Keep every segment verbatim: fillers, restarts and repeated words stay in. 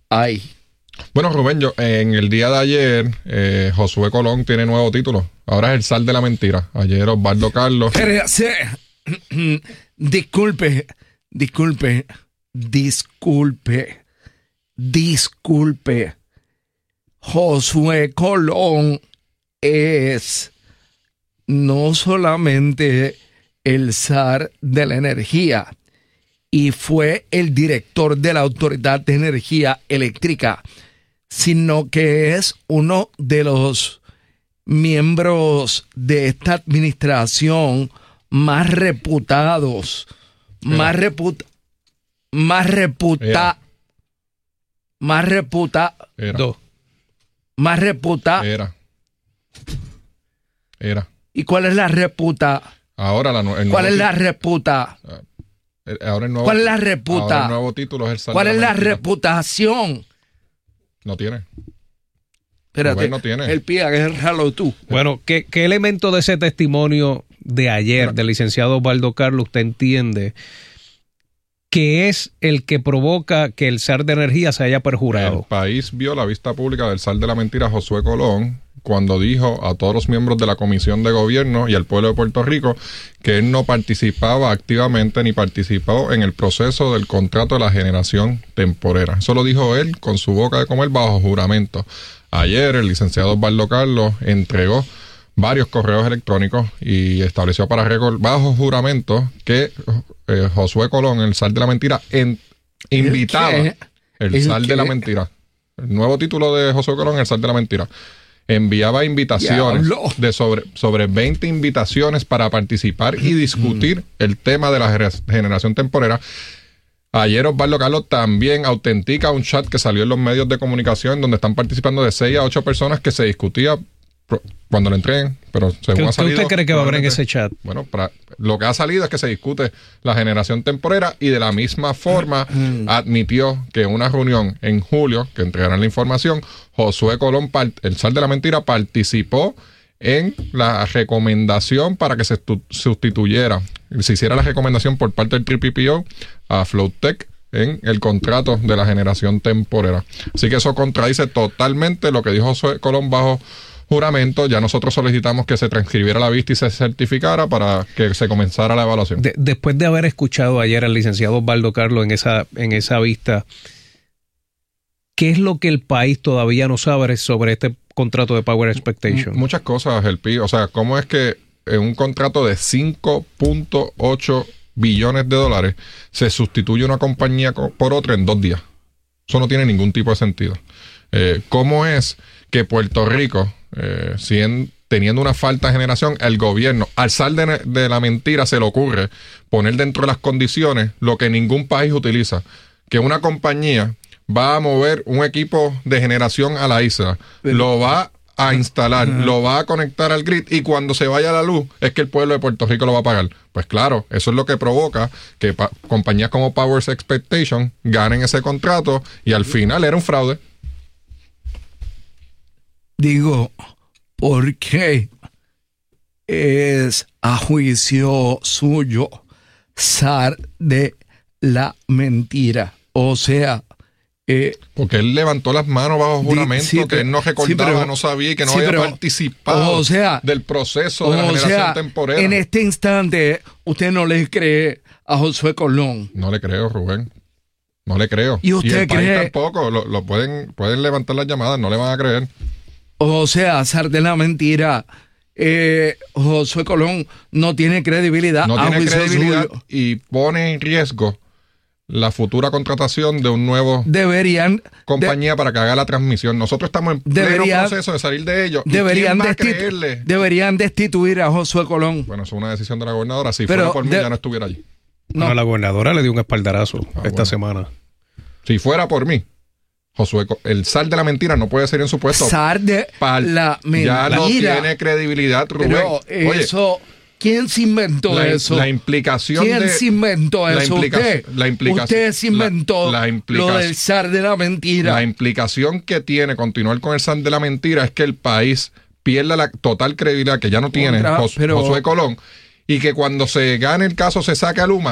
hay. Bueno, Rubén, yo, en el día de ayer, eh, Josué Colón tiene nuevo título. Ahora es el zar de la mentira. Ayer Osvaldo Carlos. Disculpe, disculpe, disculpe, disculpe. Josué Colón es no solamente el zar de la energía, y fue el director de la Autoridad de Energía Eléctrica, sino que es uno de los miembros de esta administración más reputados, Era. más reputa, más reputa, Era. más reputa, Era. más reputa. Era. Era. ¿Y cuál es la reputa? Ahora la el ¿Cuál es la reputa? Ahora el nuevo, ¿Cuál es la reputa? Ahora el nuevo título es el zar ¿Cuál de es la, la mentira. reputación? No tiene. Espérate, no tiene. el pie, agárralo tú. Bueno, ¿qué, qué elemento de ese testimonio de ayer Mira. del licenciado Osvaldo Carlos usted entiende que es el que provoca que el zar de energía se haya perjurado? El país vio la vista pública del zar de la mentira, Josué Colón, cuando dijo a todos los miembros de la Comisión de Gobierno y al pueblo de Puerto Rico que él no participaba activamente ni participó en el proceso del contrato de la generación temporera. Eso lo dijo él con su boca de comer bajo juramento. Ayer el licenciado Osvaldo Carlos entregó varios correos electrónicos y estableció para récord bajo juramento que eh, Josué Colón, el zar de la mentira, en, invitaba ¿El, el zar de la mentira. El nuevo título de Josué Colón, el zar de la mentira. Enviaba invitaciones de sobre, sobre veinte invitaciones para participar y discutir el tema de la generación temporera. Ayer Osvaldo Carlos también autentica un chat que salió en los medios de comunicación donde están participando de seis a ocho personas que se discutía cuando lo entreguen, pero según ¿Qué, ha salido... ¿Qué usted cree que va a haber en ese chat? Bueno, para, lo que ha salido es que se discute la generación temporera y de la misma forma admitió que en una reunión en julio, que entregarán la información, Josué Colón, el zar de la mentira, participó en la recomendación para que se sustituyera, se hiciera la recomendación por parte del T P P O a Flotek en el contrato de la generación temporera. Así que eso contradice totalmente lo que dijo Josué Colón bajo juramento. Ya nosotros solicitamos que se transcribiera la vista y se certificara para que se comenzara la evaluación. De, después de haber escuchado ayer al licenciado Osvaldo Carlos en esa, en esa vista, ¿qué es lo que el país todavía no sabe sobre este contrato de Power Expectation? Muchas cosas, el P I. O sea, ¿cómo es que en un contrato de cinco punto ocho billones de dólares se sustituye una compañía por otra en dos días? Eso no tiene ningún tipo de sentido. Eh, ¿Cómo es que Puerto Rico, eh, siendo, teniendo una falta de generación, el gobierno, al zar de, de la mentira, se le ocurre poner dentro de las condiciones lo que ningún país utiliza? Que una compañía va a mover un equipo de generación a la isla, Pero, lo va a instalar, uh-huh. lo va a conectar al grid y cuando se vaya la luz es que el pueblo de Puerto Rico lo va a pagar. Pues claro, eso es lo que provoca que pa- compañías como Power Expectation ganen ese contrato y al final era un fraude. Digo, ¿por qué es a juicio suyo zar de la mentira? O sea, Eh, porque él levantó las manos bajo juramento, sí, que pero, él no recordaba, sí, pero, no sabía y que no sí, había pero, participado o sea, del proceso de la generación sea, temporera. En este instante, usted no le cree a Josué Colón. No le creo, Rubén. No le creo. ¿Y usted y el cree? país tampoco. Lo, lo pueden, pueden levantar las llamadas, no le van a creer. O sea, zar de la mentira. Eh, Josué Colón no tiene credibilidad. No a tiene credibilidad suyo. Y pone en riesgo la futura contratación de un nuevo deberían compañía de, para que haga la transmisión. Nosotros estamos en deberían, pleno proceso de salir de ello. Deberían, ¿Y quién va destitu- a creerle? deberían destituir a Josué Colón. Bueno, eso es una decisión de la gobernadora. Si Pero fuera por mí, de, ya no estuviera allí. No, no, la gobernadora le dio un espaldarazo ah, esta bueno. semana. Si fuera por mí, Josué, el zar de la mentira no puede ser en su puesto. Zar de Pal- la mentira. Ya no tiene credibilidad, Rubén. Pero Oye, eso... ¿Quién se inventó la, eso? La implicación ¿Quién de... se inventó la eso? implica, ¿Usted? La implicación, Usted se inventó la, la implica, lo del zar de la mentira. La implicación que tiene continuar con el zar de la mentira es que el país pierda la total credibilidad que ya no tiene Contra, Jos, pero... Josué Colón y que cuando se gane el caso se saque a Luma.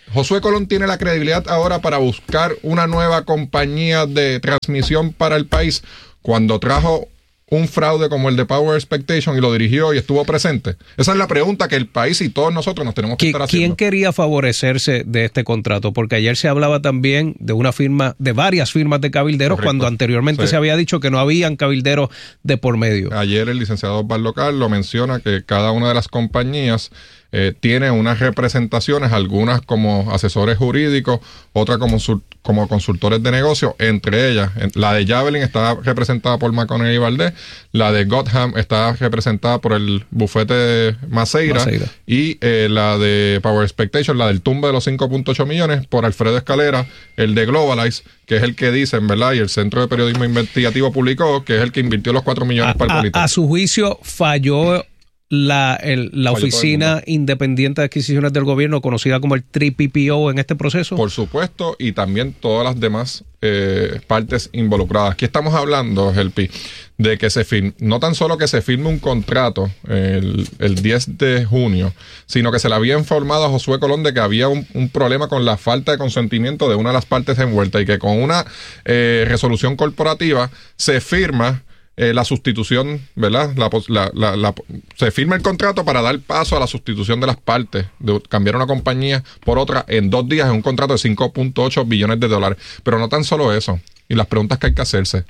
Josué Colón tiene la credibilidad ahora para buscar una nueva compañía de transmisión para el país cuando trajo un fraude como el de Power Expectation y lo dirigió y estuvo presente? Esa es la pregunta que el país y todos nosotros nos tenemos que estar haciendo. ¿Quién quería favorecerse de este contrato? Porque ayer se hablaba también de una firma, de varias firmas de cabilderos, correcto, cuando anteriormente sí se había dicho que no habían cabilderos de por medio. Ayer el licenciado Osvaldo Carlo menciona que cada una de las compañías Eh, tiene unas representaciones, algunas como asesores jurídicos, otras como, como consultores de negocio, entre ellas, la de Javelin está representada por McConnell y Valdés, la de Gotham está representada por el bufete Maceira, Maceira. y eh, la de Power Expectation, la del tumbe de los cinco punto ocho millones, por Alfredo Escalera, el de Globalize, que es el que dicen, ¿verdad? Y el Centro de Periodismo Investigativo publicó, que es el que invirtió los cuatro millones a, para el político. A, a su juicio, falló la, el, la Oficina Independiente de Adquisiciones del Gobierno, conocida como el P P O, en este proceso. Por supuesto, y también todas las demás eh, partes involucradas. Aquí estamos hablando, Gelpi, de que se firme, no tan solo que se firme un contrato el, el diez de junio, sino que se le había informado a Josué Colón de que había un, un problema con la falta de consentimiento de una de las partes envueltas y que con una eh, resolución corporativa se firma Eh, la sustitución, ¿verdad? La, la, la, la, se firma el contrato para dar paso a la sustitución de las partes, de cambiar una compañía por otra en dos días en un contrato de cinco punto ocho billones de dólares. Pero no tan solo eso, y las preguntas que hay que hacerse.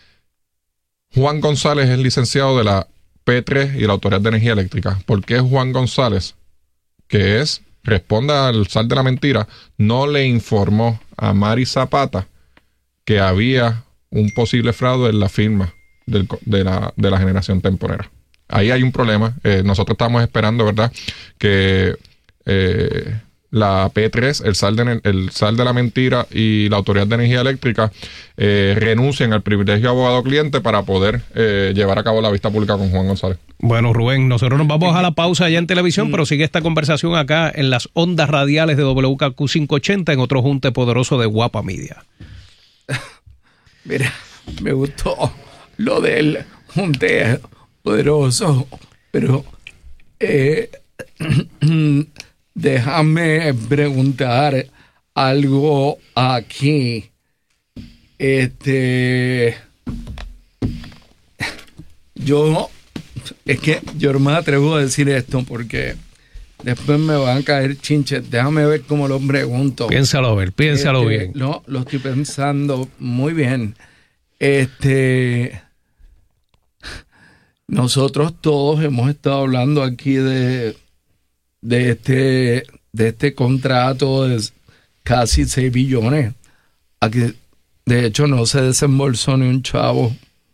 Juan González es licenciado de la P tres y de la Autoridad de Energía Eléctrica. ¿Por qué Juan González, que es, responda al sal de la mentira, no le informó a Mari Zapata que había un posible fraude en la firma Del, de, la, de la generación temporera? Ahí hay un problema. Eh, nosotros estamos esperando, ¿verdad?, que eh, la P tres, el sal, de, el sal de la mentira y la Autoridad de Energía Eléctrica eh, renuncien al privilegio abogado-cliente para poder eh, llevar a cabo la vista pública con Juan González. Bueno, Rubén, nosotros nos vamos a la pausa allá en televisión, pero sigue esta conversación acá en las ondas radiales de W K Q quinientos ochenta en otro junte poderoso de Guapa Media. Mira, me gustó lo del junte poderoso, pero eh, déjame preguntar algo aquí. Este, yo, es que yo no me atrevo a decir esto porque después me van a caer chinches. Déjame ver cómo lo pregunto. Piénsalo a ver, piénsalo este, bien. No, lo estoy pensando muy bien. Este, nosotros todos hemos estado hablando aquí de, de este, de este contrato de casi seis billones. Aquí, de hecho, no se desembolsó ni un chavo.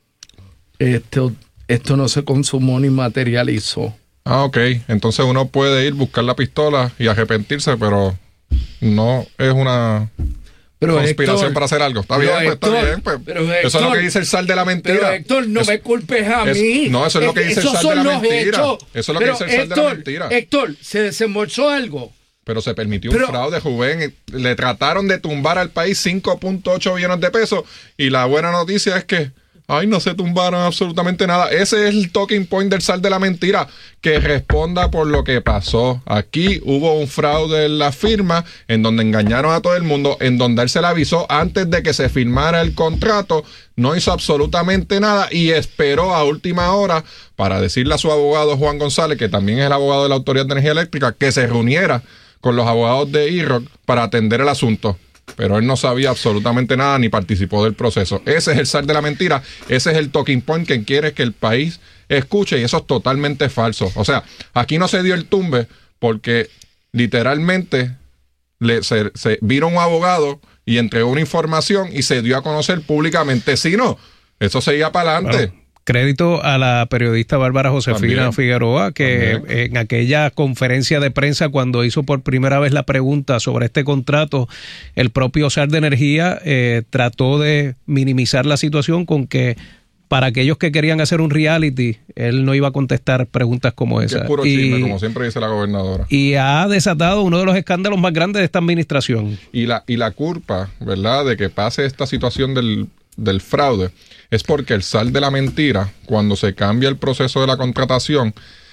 Esto, esto no se consumó ni materializó. Ah, ok. Entonces uno puede ir, buscar la pistola y arrepentirse, pero no es una pero conspiración Héctor, para hacer algo. Está bien, pues, Héctor, está bien. Pues, pero Héctor, eso es lo que dice el sal de la mentira. Pero Héctor, no es, me culpes a es, mí. No, eso es lo que dice el sal de la mentira. Hechos. Eso es lo que dice el sal Héctor, de la mentira. Héctor, ¿se desembolsó algo? Pero se permitió pero, un fraude, Rubén. Le trataron de tumbar al país cinco punto ocho billones de pesos. Y la buena noticia es que ay, no se tumbaron absolutamente nada. Ese es el talking point del sal de la mentira, que responda por lo que pasó. Aquí hubo un fraude en la firma, en donde engañaron a todo el mundo, en donde él se le avisó antes de que se firmara el contrato, no hizo absolutamente nada y esperó a última hora para decirle a su abogado Juan González, que también es el abogado de la Autoridad de Energía Eléctrica, que se reuniera con los abogados de I R O C para atender el asunto. Pero él no sabía absolutamente nada ni participó del proceso. Ese es el sal de la mentira. Ese es el talking point que quiere que el país escuche y eso es totalmente falso. O sea, aquí no se dio el tumbe porque literalmente le, se, se vino un abogado y entregó una información y se dio a conocer públicamente. Si no, eso seguía para adelante. Bueno. Crédito a la periodista Bárbara Josefina También. Figueroa, que También. en aquella conferencia de prensa, cuando hizo por primera vez la pregunta sobre este contrato, el propio S A R de Energía eh, trató de minimizar la situación con que para aquellos que querían hacer un reality, él no iba a contestar preguntas como esa. Es puro y, chisme, como siempre dice la gobernadora. Y ha desatado uno de los escándalos más grandes de esta administración. Y la, y la culpa, ¿verdad?, de que pase esta situación del, del fraude, es porque el sal de la mentira, cuando se cambia el proceso de la contratación,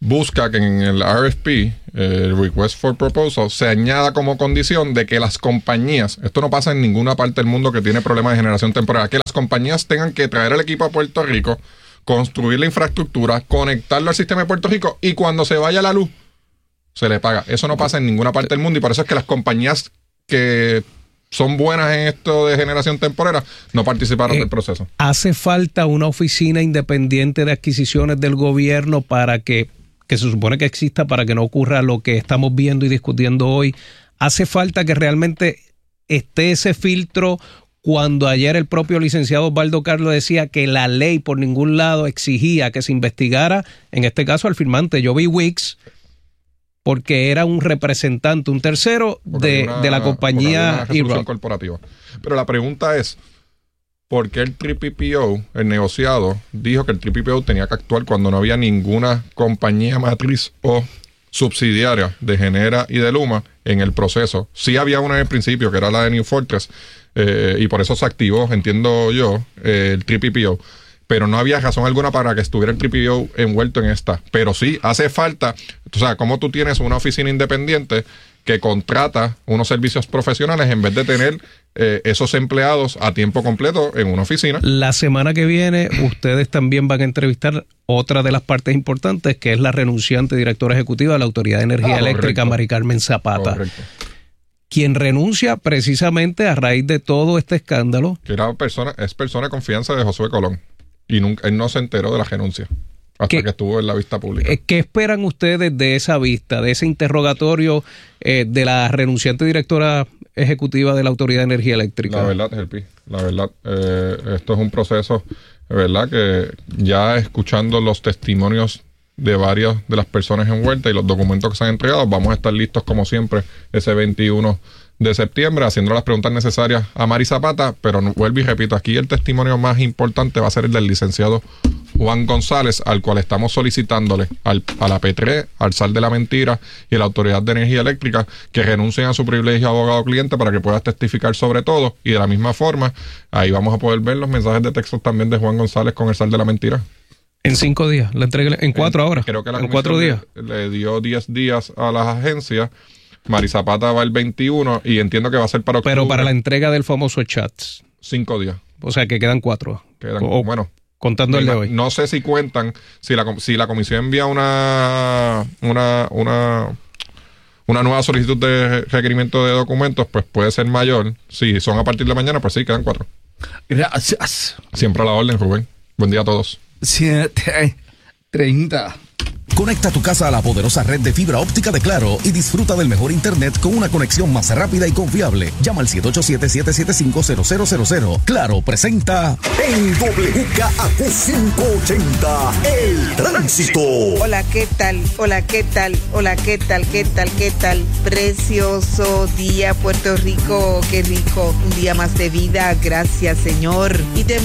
busca que en el R F P, el Request for Proposal, se añada como condición de que las compañías, esto no pasa en ninguna parte del mundo que tiene problemas de generación temporal, que las compañías tengan que traer el equipo a Puerto Rico, construir la infraestructura, conectarlo al sistema de Puerto Rico y cuando se vaya la luz, se le paga. Eso no pasa en ninguna parte del mundo y por eso es que las compañías que son buenas en esto de generación temporera no participaron eh, del proceso. ¿Hace falta una oficina independiente de adquisiciones del gobierno para que, que se supone que exista para que no ocurra lo que estamos viendo y discutiendo hoy? ¿Hace falta que realmente esté ese filtro cuando ayer el propio licenciado Osvaldo Carlos decía que la ley por ningún lado exigía que se investigara, en este caso al firmante Joby Wicks, porque era un representante, un tercero de, una, de la compañía una corporativa. Pero la pregunta es, ¿por qué el T P P O, el negociado, dijo que el T P P O tenía que actuar cuando no había ninguna compañía matriz o subsidiaria de Genera y de Luma en el proceso? Sí había una en el principio, que era la de New Fortress, eh, y por eso se activó, entiendo yo, eh, el T P P O. Pero no había razón alguna para que estuviera el T P P O envuelto en esta. Pero sí, hace falta, o sea, como tú tienes una oficina independiente que contrata unos servicios profesionales en vez de tener eh, esos empleados a tiempo completo en una oficina. La semana que viene ustedes también van a entrevistar otra de las partes importantes, que es la renunciante directora ejecutiva de la Autoridad de Energía ah, Eléctrica, Mari Carmen Zapata. Correcto. Quien renuncia precisamente a raíz de todo este escándalo. Que era persona, es persona de confianza de Josué Colón. Y nunca, él no se enteró de la renuncia hasta que estuvo en la vista pública. ¿Qué esperan ustedes de esa vista, de ese interrogatorio eh, de la renunciante directora ejecutiva de la Autoridad de Energía Eléctrica? La verdad, Gelpi, la verdad, eh, esto es un proceso, verdad, que ya escuchando los testimonios de varias de las personas envueltas y los documentos que se han entregado, vamos a estar listos como siempre ese veintiuno de septiembre, haciendo las preguntas necesarias a Mari Zapata, pero no, vuelvo y repito, aquí el testimonio más importante va a ser el del licenciado Juan González, al cual estamos solicitándole al, a la P tres, al S A L de la Mentira y a la Autoridad de Energía Eléctrica que renuncien a su privilegio de abogado cliente para que pueda testificar sobre todo, y de la misma forma, ahí vamos a poder ver los mensajes de texto también de Juan González con el S A L de la Mentira. En cinco días, la entrega en cuatro en, ahora. Creo que la en cuatro días. Le, le dio diez días a las agencias. Mari Zapata va el veintiuno y entiendo que va a ser para octubre. Pero para la entrega del famoso chat. Cinco días. O sea que quedan cuatro. Quedan, o, bueno. Contando el de hoy. No sé si cuentan, si la, si la comisión envía una, una, una, una nueva solicitud de requerimiento de documentos, pues puede ser mayor. Si son a partir de mañana, pues sí, quedan cuatro. Gracias. Siempre a la orden, Rubén. Buen día a todos. siete treinta. Conecta tu casa a la poderosa red de fibra óptica de Claro y disfruta del mejor internet con una conexión más rápida y confiable. Llama al siete ocho siete, siete siete cinco, cero cero cero cero. Claro presenta en W K A Q quinientos ochenta El Tránsito. Hola, ¿qué tal? Hola, ¿qué tal? Hola, ¿qué tal? ¿Qué tal? ¿Qué tal? Precioso día, Puerto Rico. Qué rico. Un día más de vida. Gracias, Señor. Y te